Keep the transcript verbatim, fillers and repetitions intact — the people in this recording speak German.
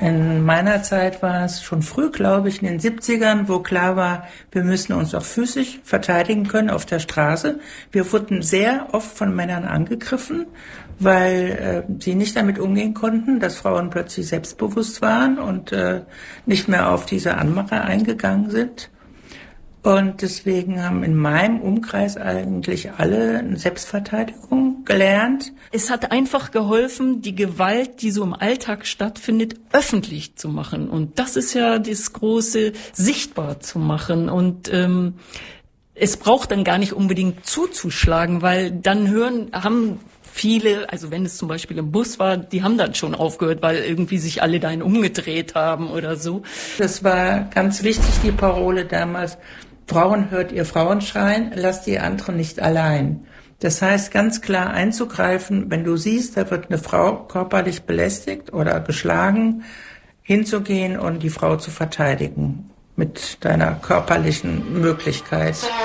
In meiner Zeit war es schon früh, glaube ich, in den siebzigern, wo klar war, wir müssen uns auch physisch verteidigen können auf der Straße. Wir wurden sehr oft von Männern angegriffen, weil äh, sie nicht damit umgehen konnten, dass Frauen plötzlich selbstbewusst waren und äh, nicht mehr auf diese Anmache eingegangen sind. Und deswegen haben in meinem Umkreis eigentlich alle Selbstverteidigung gelernt. Es hat einfach geholfen, die Gewalt, die so im Alltag stattfindet, öffentlich zu machen. Und das ist ja das Große, sichtbar zu machen. Und ähm, es braucht dann gar nicht unbedingt zuzuschlagen, weil dann hören, haben viele, also wenn es zum Beispiel im Bus war, die haben dann schon aufgehört, weil irgendwie sich alle dahin umgedreht haben oder so. Das war ganz wichtig, die Parole damals. Frauen hört ihr Frauenschreien, lasst die anderen nicht allein. Das heißt, ganz klar einzugreifen, wenn du siehst, da wird eine Frau körperlich belästigt oder geschlagen, hinzugehen und die Frau zu verteidigen mit deiner körperlichen Möglichkeit.